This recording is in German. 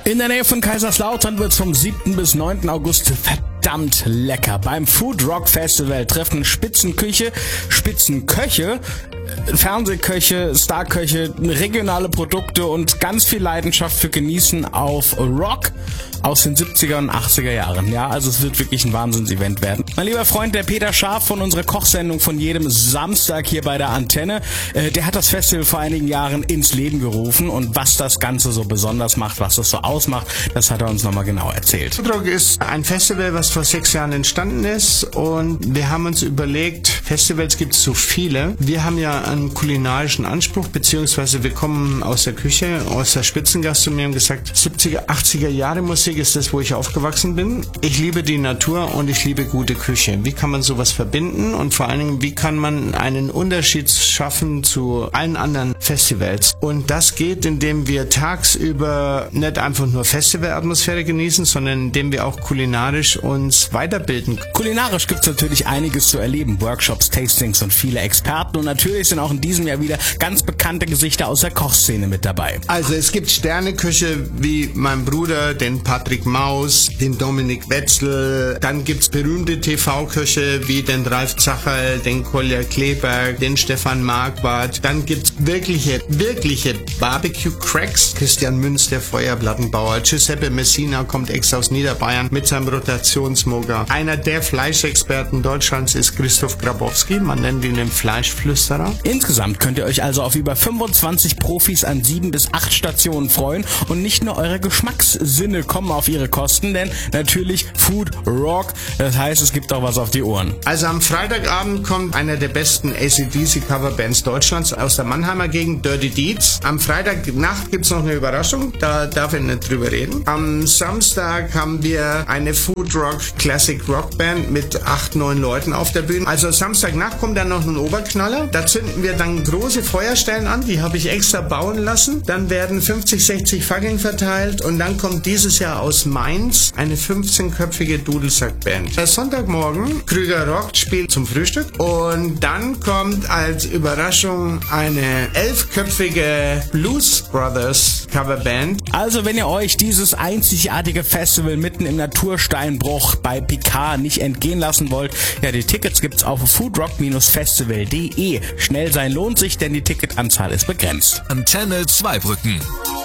In der Nähe von Kaiserslautern wird's vom 7. bis 9. August verdammt lecker. Beim Food Rock Festival treffen Spitzenköche, Fernsehköche, Starköche, regionale Produkte und ganz viel Leidenschaft für Genießen auf Rock aus den 70er und 80er Jahren. Ja, also es wird wirklich ein Wahnsinns-Event werden. Mein lieber Freund, der Peter Scharf von unserer Kochsendung von jedem Samstag hier bei der Antenne, der hat das Festival vor einigen Jahren ins Leben gerufen und was das Ganze so besonders macht, was das so ausmacht, das hat er uns nochmal genau erzählt. Food Rock ist ein Festival, was vor 6 Jahren entstanden ist und wir haben uns überlegt, Festivals gibt es so viele. Wir haben ja einen kulinarischen Anspruch, beziehungsweise wir kommen aus der Küche, aus der Spitzengastronomie und gesagt, 70er, 80er Jahre Musik ist das, wo ich aufgewachsen bin. Ich liebe die Natur und ich liebe gute Küche. Wie kann man sowas verbinden und vor allen Dingen, wie kann man einen Unterschied schaffen zu allen anderen Festivals? Und das geht, indem wir tagsüber nicht einfach nur Festivalatmosphäre genießen, sondern indem wir auch kulinarisch uns weiterbilden. Kulinarisch gibt's natürlich einiges zu erleben. Workshops, Tastings und viele Experten und natürlich sind auch in diesem Jahr wieder ganz bekannte Gesichter aus der Kochszene mit dabei. Also es gibt Sterneküche wie mein Bruder, den Patrick Maus, den Dominik Wetzel. Dann gibt's berühmte TV-Köche wie den Ralf Zacherl, den Kolja Kleberg, den Stefan Marquardt. Dann gibt's wirkliche Barbecue-Cracks. Christian Münz, der Feuerplattenbauer. Giuseppe Messina kommt extra aus Niederbayern mit seinem Rotationsmoker. Einer der Fleischexperten Deutschlands ist Christoph Grabowski. Man nennt ihn den Fleischflüsterer. Insgesamt könnt ihr euch also auf über 25 Profis an 7 bis 8 Stationen freuen und nicht nur eure Geschmackssinne kommen auf ihre Kosten, denn natürlich Food Rock, das heißt, es gibt auch was auf die Ohren. Also am Freitagabend kommt einer der besten AC/DC-Coverbands Deutschlands aus der Mannheimer Gegend, Dirty Deeds. Am Freitagnacht gibt's noch eine Überraschung, da darf ich nicht drüber reden. Am Samstag haben wir eine Food Rock Classic Rock Band mit 8, 9 Leuten auf der Bühne. Also Samstagnacht kommt dann noch ein Oberknaller. Da zünden wir dann große Feuerstellen an, die habe ich extra bauen lassen. Dann werden 50, 60 Fackeln verteilt und dann kommt dieses Jahr aus Mainz eine 15-köpfige Dudelsackband. Sonntagmorgen, Krüger Rock spielt zum Frühstück und dann kommt als Überraschung eine 11-köpfige Blues Brothers Coverband. Also wenn ihr euch dieses einzigartige Festival mitten im Natursteinbruch bei Picard nicht entgehen lassen wollt, ja, die Tickets gibt's auf foodrock-festival.de. Schnell sein lohnt sich, denn die Ticketanzahl ist begrenzt. Antenne Zweibrücken.